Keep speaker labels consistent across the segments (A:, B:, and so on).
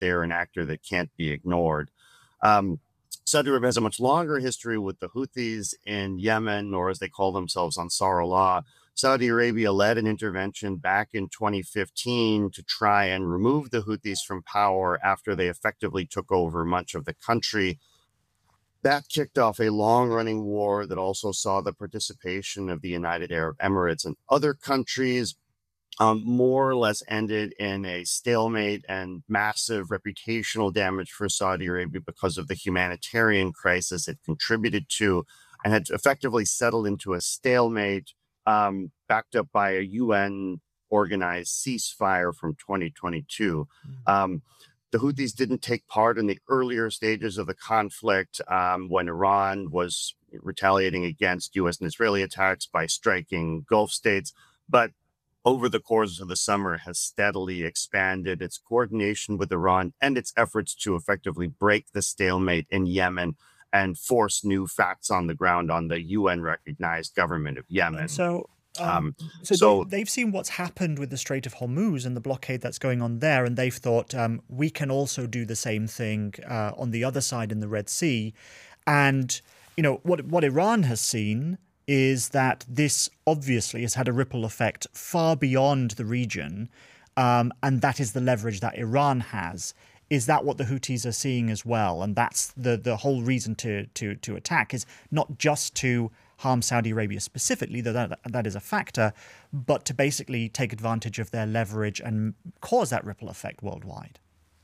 A: they're an actor that can't be ignored. Um, Saudi Arabia has a much longer history with the Houthis in Yemen, or as they call themselves, Ansarullah. Saudi Arabia led an intervention back in 2015 to try and remove the Houthis from power after they effectively took over much of the country. That kicked off a long-running war that also saw the participation of the United Arab Emirates and other countries, more or less ended in a stalemate and massive reputational damage for Saudi Arabia because of the humanitarian crisis it contributed to, and had effectively settled into a stalemate, backed up by a UN organized ceasefire from 2022. The Houthis didn't take part in the earlier stages of the conflict, when Iran was retaliating against US and Israeli attacks by striking Gulf states, but over the course of the summer has steadily expanded its coordination with Iran and its efforts to effectively break the stalemate in Yemen and force new facts on the ground on the UN-recognized government of Yemen.
B: They've seen what's happened with the Strait of Hormuz and the blockade that's going on there, and they've thought, we can also do the same thing on the other side in the Red Sea. And, what Iran has seen is that this obviously has had a ripple effect far beyond the region, and that is the leverage that Iran has. Is that what the Houthis are seeing as well? And that's the whole reason to attack, is not just to harm Saudi Arabia specifically, though that is a factor, but to basically take advantage of their leverage and cause that ripple effect worldwide.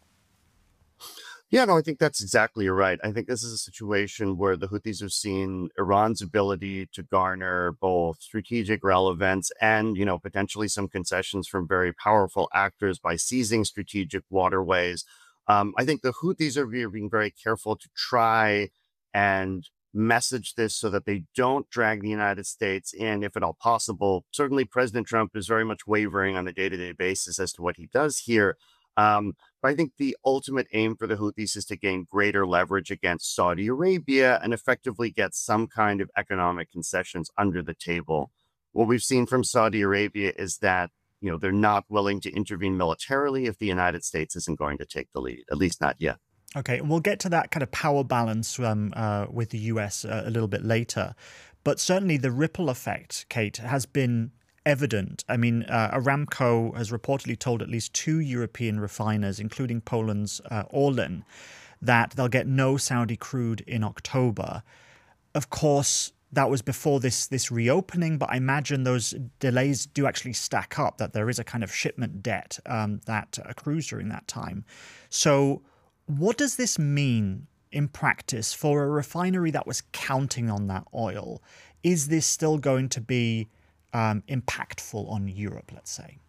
A: Yeah, no, I think that's exactly right. I think this is a situation where the Houthis have seen Iran's ability to garner both strategic relevance and, potentially some concessions from very powerful actors by seizing strategic waterways. I think the Houthis are being very careful to try and message this so that they don't drag the United States in, if at all possible. Certainly, President Trump is very much wavering on a day-to-day basis as to what he does here. But I think the ultimate aim for the Houthis is to gain greater leverage against Saudi Arabia and effectively get some kind of economic concessions under the table. What we've seen from Saudi Arabia is that, they're not willing to intervene militarily if the United States isn't going to take the lead, at least not yet.
B: Okay, and we'll get to that kind of power balance with the US a little bit later. But certainly the ripple effect, Kate, has been evident. I mean, Aramco has reportedly told at least 2 European refiners, including Poland's Orlen, that they'll get no Saudi crude in October. Of course, that was before this reopening, but I imagine those delays do actually stack up, that there is a kind of shipment debt that accrues during that time. So what does this mean in practice for a refinery that was counting on that oil? Is this still going to be impactful on Europe, let's say?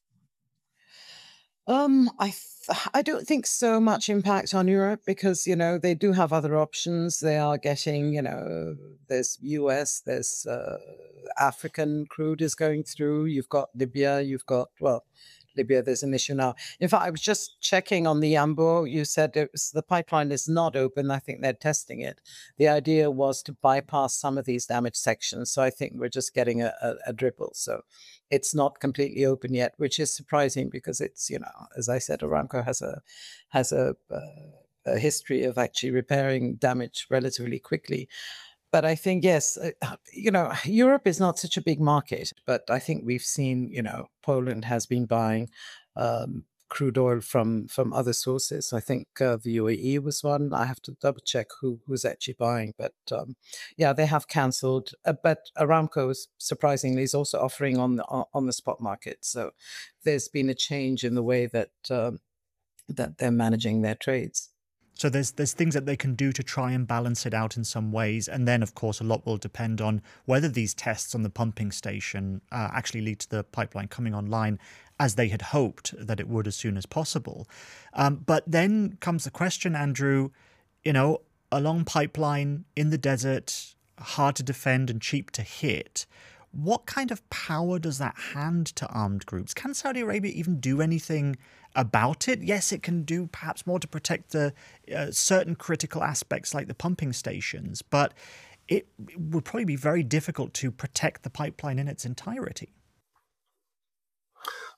C: I don't think so much impact on Europe because, they do have other options. They are getting, there's US, there's African crude is going through. You've got Libya, Libya, there's an issue now. In fact, I was just checking on the Ambo. You said the pipeline is not open. I think they're testing it. The idea was to bypass some of these damaged sections. So I think we're just getting a dribble. So it's not completely open yet, which is surprising because it's, as I said, Aramco has a history of actually repairing damage relatively quickly. But I think, yes, Europe is not such a big market, but I think we've seen, Poland has been buying crude oil from other sources. I think the UAE was one. I have to double check who's actually buying. But they have cancelled. But Aramco, surprisingly, is also offering on the spot market. So there's been a change in the way that they're managing their trades.
B: So there's things that they can do to try and balance it out in some ways. And then, of course, a lot will depend on whether these tests on the pumping station actually lead to the pipeline coming online as they had hoped that it would as soon as possible. But then comes the question, Andrew, a long pipeline in the desert, hard to defend and cheap to hit. What kind of power does that hand to armed groups? Can Saudi Arabia even do anything about it? Yes, it can do perhaps more to protect the certain critical aspects like the pumping stations, but it would probably be very difficult to protect the pipeline in its entirety.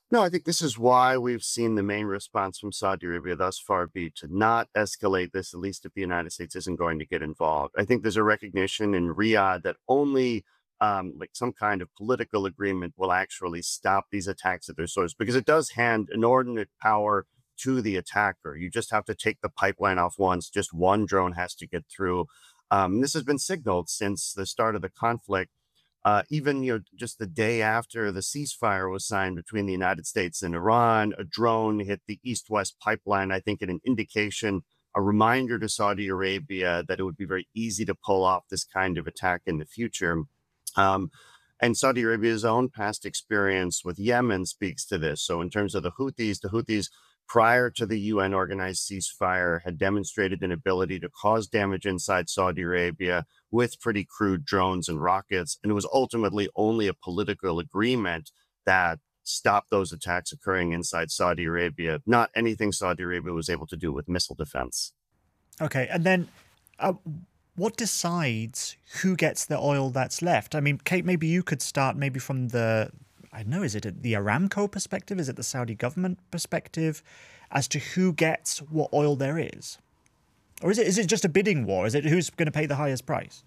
A: No, I think this is why we've seen the main response from Saudi Arabia thus far be to not escalate this, at least if the United States isn't going to get involved. I think there's a recognition in Riyadh that only like some kind of political agreement will actually stop these attacks at their source, because it does hand inordinate power to the attacker. You just have to take the pipeline off once, just one drone has to get through. This has been signaled since the start of the conflict. Even just the day after the ceasefire was signed between the United States and Iran, a drone hit the east-west pipeline. I think an indication, a reminder to Saudi Arabia that it would be very easy to pull off this kind of attack in the future. Um, and Saudi Arabia's own past experience with Yemen speaks to this. So in terms of the Houthis prior to the UN organized ceasefire had demonstrated an ability to cause damage inside Saudi Arabia with pretty crude drones and rockets. And it was ultimately only a political agreement that stopped those attacks occurring inside Saudi Arabia, not anything Saudi Arabia was able to do with missile defense.
B: Okay, and then what decides who gets the oil that's left? I mean, Kate, maybe you could start maybe from I don't know, is it the Aramco perspective? Is it the Saudi government perspective as to who gets what oil there is? Or is it just a bidding war? Is it who's going to pay the highest price?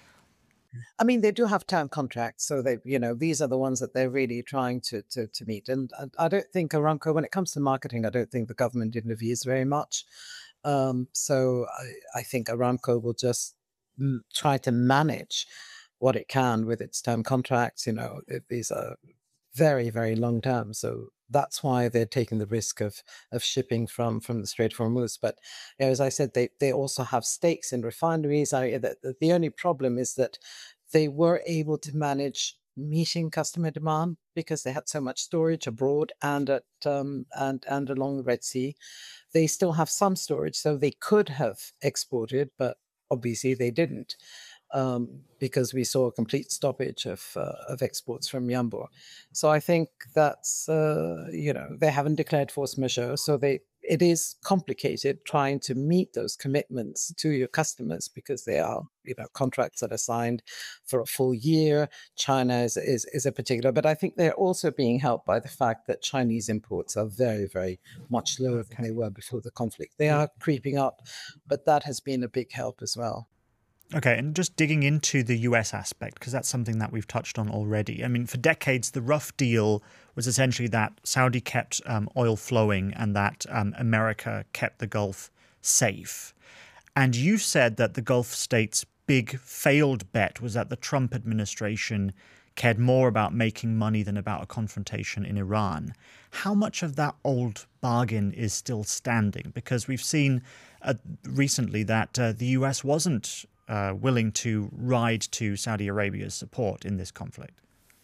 C: I mean, they do have term contracts, so these are the ones that they're really trying to meet. And I don't think Aramco, when it comes to marketing, I don't think the government intervenes very much. So I think Aramco will just try to manage what it can with its term contracts. These are very, very long term. So that's why they're taking the risk of shipping from the Strait of Hormuz. But as I said, they also have stakes in refineries. The only problem is that they were able to manage meeting customer demand because they had so much storage abroad and at and along the Red Sea. They still have some storage, so they could have exported, but obviously they didn't. Because we saw a complete stoppage of exports from Yanbu. So I think that's they haven't declared force majeure, so it is complicated trying to meet those commitments to your customers because they are contracts that are signed for a full year. China is a particular, but I think they're also being helped by the fact that Chinese imports are very, very much lower than they were before the conflict. They are creeping up, but that has been a big help as well.
B: Okay, and just digging into the US aspect, because that's something that we've touched on already. I mean, for decades, the rough deal was essentially that Saudi kept oil flowing and that America kept the Gulf safe. And you said that the Gulf states' big failed bet was that the Trump administration cared more about making money than about a confrontation in Iran. How much of that old bargain is still standing? Because we've seen recently that the US wasn't willing to ride to Saudi Arabia's support in this conflict.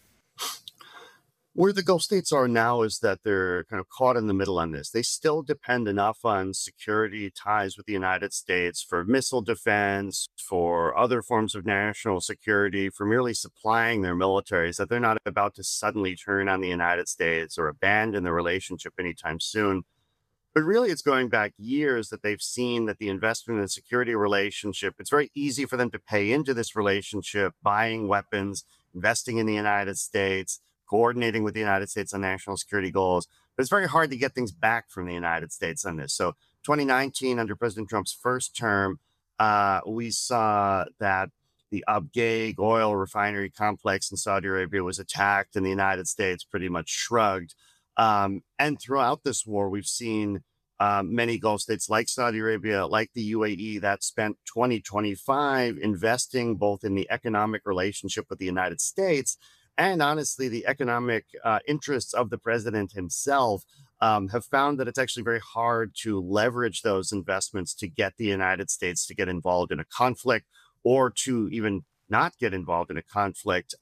A: Where the Gulf states are now is that they're kind of caught in the middle on this. They still depend enough on security ties with the United States for missile defense, for other forms of national security, for merely supplying their militaries, that they're not about to suddenly turn on the United States or abandon the relationship anytime soon. But really, it's going back years that they've seen that the investment in the security relationship, it's very easy for them to pay into this relationship, buying weapons, investing in the United States, coordinating with the United States on national security goals. But it's very hard to get things back from the United States on this. So 2019, under President Trump's first term, we saw that the Abqaiq oil refinery complex in Saudi Arabia was attacked, and the United States pretty much shrugged. And throughout this war, we've seen many Gulf states like Saudi Arabia, like the UAE, that spent 2025 investing both in the economic relationship with the United States and honestly, the economic interests of the president himself, have found that it's actually very hard to leverage those investments to get the United States to get involved in a conflict or to even not get involved in a conflict.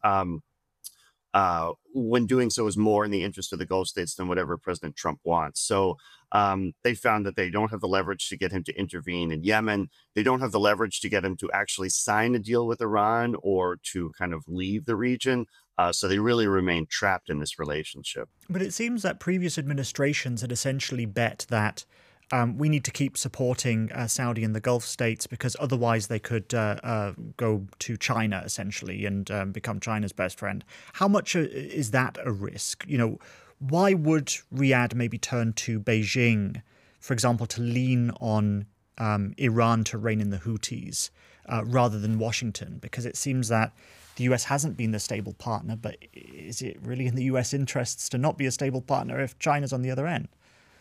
A: When doing so is more in the interest of the Gulf states than whatever President Trump wants. So they found that they don't have the leverage to get him to intervene in Yemen. They don't have the leverage to get him to actually sign a deal with Iran or to kind of leave the region. So they really remain trapped in this relationship.
B: But it seems that previous administrations had essentially bet that we need to keep supporting Saudi and the Gulf states because otherwise they could go to China essentially and become China's best friend. How much is that a risk? why would Riyadh maybe turn to Beijing, for example, to lean on Iran to rein in the Houthis rather than Washington? Because it seems that the US hasn't been the stable partner, but is it really in the US interests to not be a stable partner if China's on the other end?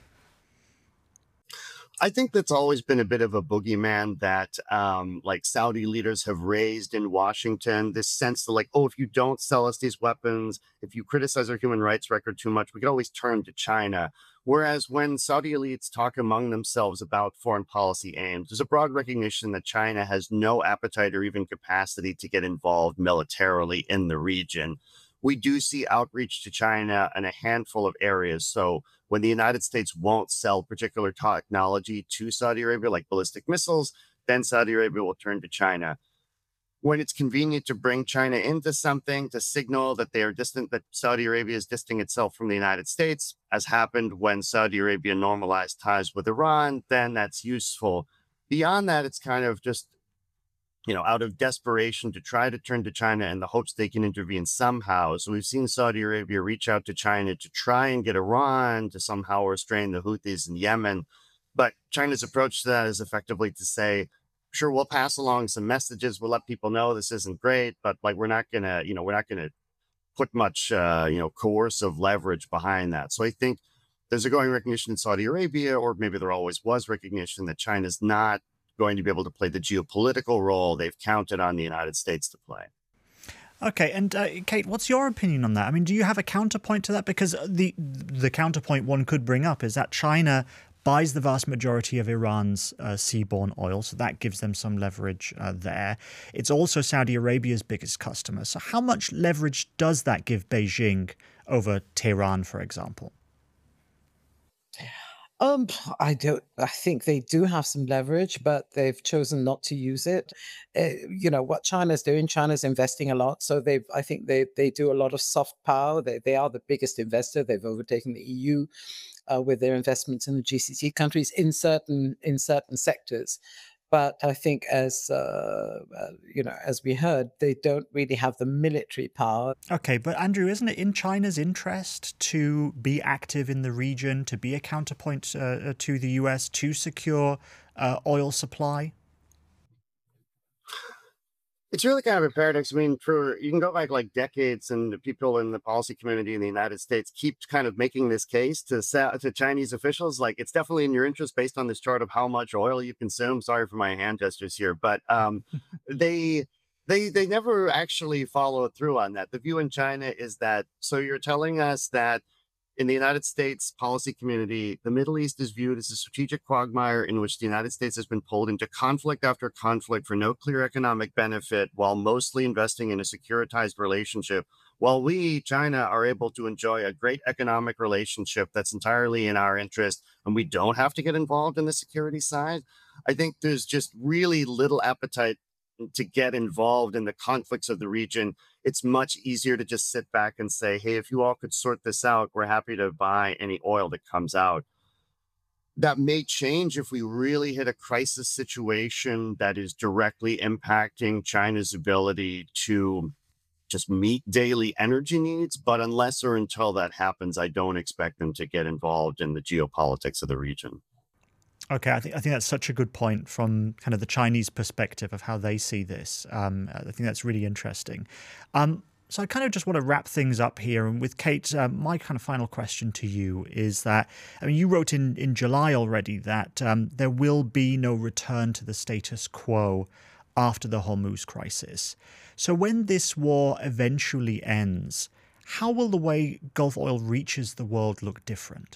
A: I think that's always been a bit of a boogeyman that like Saudi leaders have raised in Washington, this sense that like, oh, if you don't sell us these weapons, if you criticize our human rights record too much, we could always turn to China. Whereas when Saudi elites talk among themselves about foreign policy aims, there's a broad recognition that China has no appetite or even capacity to get involved militarily in the region. We do see outreach to China in a handful of areas. So when the United States won't sell particular technology to Saudi Arabia, like ballistic missiles, then Saudi Arabia will turn to China. When it's convenient to bring China into something to signal that they are distant, that Saudi Arabia is distancing itself from the United States, as happened when Saudi Arabia normalized ties with Iran, then that's useful. Beyond that, it's kind of just, out of desperation to try to turn to China in the hopes they can intervene somehow. So we've seen Saudi Arabia reach out to China to try and get Iran to somehow restrain the Houthis in Yemen. But China's approach to that is effectively to say, sure, we'll pass along some messages. We'll let people know this isn't great, but like, we're not going to put much, coercive leverage behind that. So I think there's a growing recognition in Saudi Arabia, or maybe there always was recognition, that China's not going to be able to play the geopolitical role they've counted on the United States to play.
B: Okay, and Kate, what's your opinion on that? I mean, do you have a counterpoint to that? Because the counterpoint one could bring up is that China buys the vast majority of Iran's seaborne oil, so that gives them some leverage there. It's also Saudi Arabia's biggest customer. So how much leverage does that give Beijing over Tehran, for example?
C: I think they do have some leverage, but they've chosen not to use it. What China's doing, China's investing a lot. So I think they do a lot of soft power. They are the biggest investor. They've overtaken the EU with their investments in the GCC countries in certain sectors. But I think, as we heard, they don't really have the military power.
B: Okay, but Andrew, isn't it in China's interest to be active in the region, to be a counterpoint to the US, to secure oil supply?
A: It's really kind of a paradox. I mean, you can go back like decades, and the people in the policy community in the United States keep kind of making this case to Chinese officials. Like, it's definitely in your interest based on this chart of how much oil you consume. Sorry for my hand gestures here, but they never actually follow through on that. The view in China is that, so you're telling us that in the United States policy community, the Middle East is viewed as a strategic quagmire in which the United States has been pulled into conflict after conflict for no clear economic benefit, while mostly investing in a securitized relationship, while we, China, are able to enjoy a great economic relationship that's entirely in our interest, and we don't have to get involved in the security side. I think there's just really little appetite to get involved in the conflicts of the region. It's much easier to just sit back and say, hey, if you all could sort this out, we're happy to buy any oil that comes out. That may change if we really hit a crisis situation that is directly impacting China's ability to just meet daily energy needs. But unless or until that happens, I don't expect them to get involved in the geopolitics of the region.
B: Okay, I think that's such a good point from kind of the Chinese perspective of how they see this. I think that's really interesting. So I kind of just want to wrap things up here. And with Kate, my kind of final question to you is that, I mean, you wrote in July already that there will be no return to the status quo after the Hormuz crisis. So when this war eventually ends, how will the way Gulf oil reaches the world look different?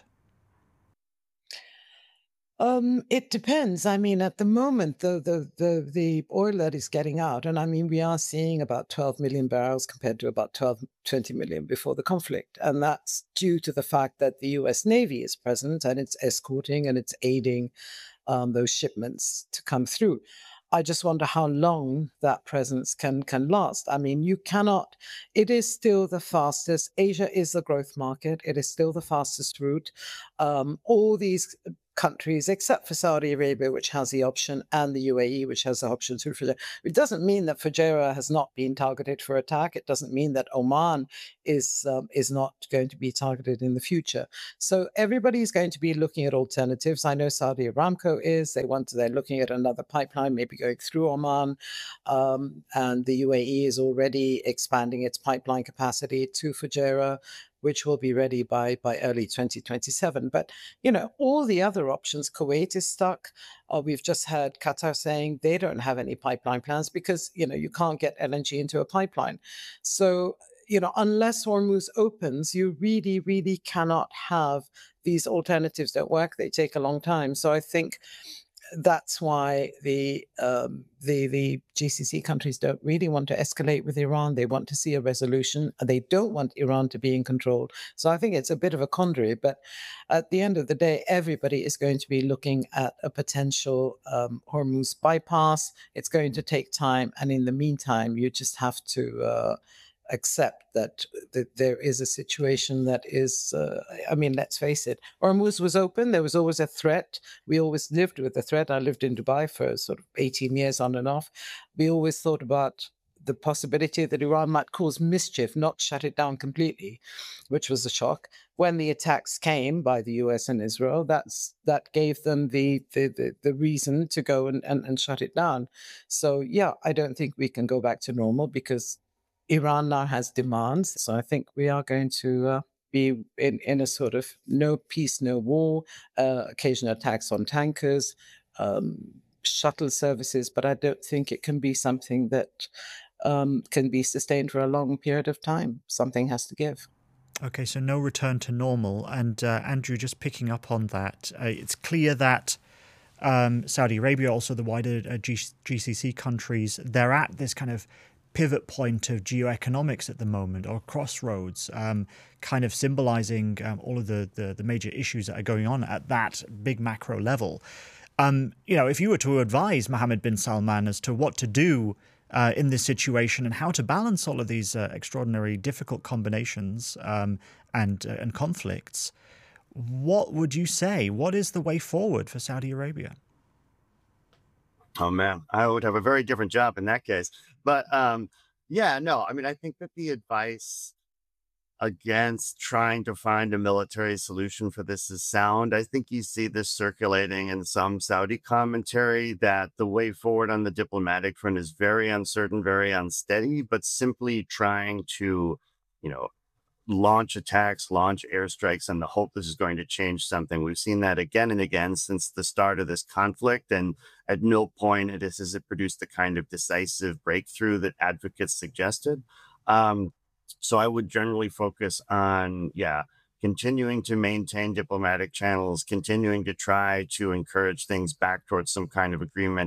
C: It depends. I mean, at the moment, the oil that is getting out, and I mean, we are seeing about 12 million barrels compared to about 20 million before the conflict. And that's due to the fact that the US Navy is present and it's escorting and it's aiding those shipments to come through. I just wonder how long that presence can last. I mean, you cannot, it is still the fastest. Asia is the growth market. It is still the fastest route. All these countries, except for Saudi Arabia, which has the option, and the UAE, which has the option through Fujairah. It doesn't mean that Fujairah has not been targeted for attack. It doesn't mean that Oman is not going to be targeted in the future. So everybody is going to be looking at alternatives. I know Saudi Aramco is. They're looking at another pipeline, maybe going through Oman, and the UAE is already expanding its pipeline capacity to Fujairah, which will be ready by early 2027. But, all the other options, Kuwait is stuck. We've just heard Qatar saying they don't have any pipeline plans because, you can't get LNG into a pipeline. So, unless Hormuz opens, you really, really cannot have these alternatives that work. They take a long time. So I think that's why the GCC countries don't really want to escalate with Iran. They want to see a resolution. They don't want Iran to be in control. So I think it's a bit of a quandary. But at the end of the day, everybody is going to be looking at a potential Hormuz bypass. It's going to take time. And in the meantime, you just have to accept that there is a situation that is, let's face it, Hormuz was open. There was always a threat. We always lived with the threat. I lived in Dubai for sort of 18 years on and off. We always thought about the possibility that Iran might cause mischief, not shut it down completely, which was a shock. When the attacks came by the US and Israel, that gave them the reason to go and shut it down. So, yeah, I don't think we can go back to normal because Iran now has demands. So I think we are going to be in a sort of no peace, no war, occasional attacks on tankers, shuttle services. But I don't think it can be something that can be sustained for a long period of time. Something has to give.
B: Okay, so no return to normal. And Andrew, just picking up on that, it's clear that Saudi Arabia, also the wider GCC countries, they're at this kind of pivot point of geoeconomics at the moment, or crossroads, kind of symbolizing all of the major issues that are going on at that big macro level. If you were to advise Mohammed bin Salman as to what to do in this situation and how to balance all of these extraordinary, difficult combinations and conflicts, what would you say? What is the way forward for Saudi Arabia?
A: Oh, man, I would have a very different job in that case. But I think that the advice against trying to find a military solution for this is sound. I think you see this circulating in some Saudi commentary that the way forward on the diplomatic front is very uncertain, very unsteady, but simply trying to, launch attacks, launch airstrikes, and the hope this is going to change something. We've seen that again and again since the start of this conflict, and at no point has it produced the kind of decisive breakthrough that advocates suggested. So I would generally focus on, continuing to maintain diplomatic channels, continuing to try to encourage things back towards some kind of agreement,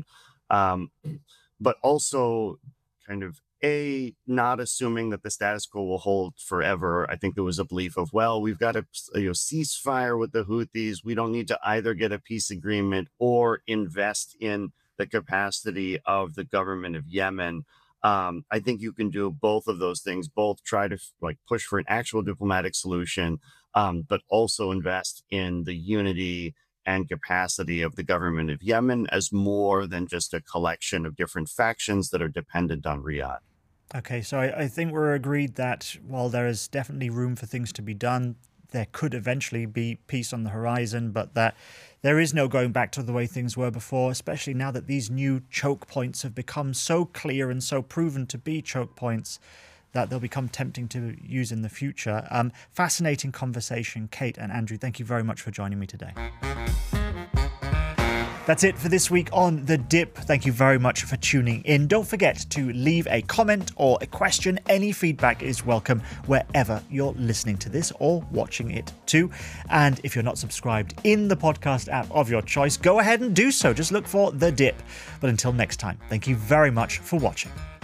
A: but also kind of not assuming that the status quo will hold forever. I think there was a belief of, well, we've got a ceasefire with the Houthis. We don't need to either get a peace agreement or invest in the capacity of the government of Yemen. I think you can do both of those things, both try to push for an actual diplomatic solution, but also invest in the unity and capacity of the government of Yemen as more than just a collection of different factions that are dependent on Riyadh.
B: Okay, so I think we're agreed that while there is definitely room for things to be done, there could eventually be peace on the horizon, but that there is no going back to the way things were before, especially now that these new choke points have become so clear and so proven to be choke points that they'll become tempting to use in the future. Fascinating conversation. Kate and Andrew, thank you very much for joining me today. That's it for this week on The Dip. Thank you very much for tuning in. Don't forget to leave a comment or a question. Any feedback is welcome wherever you're listening to this or watching it too. And if you're not subscribed in the podcast app of your choice, go ahead and do so. Just look for The Dip. But until next time, thank you very much for watching.